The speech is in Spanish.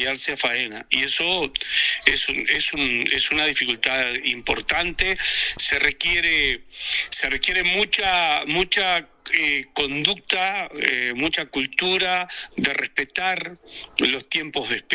aliarse a faena, y eso es una dificultad importante. Se requiere mucha conducta, mucha cultura de respetar los tiempos de espera.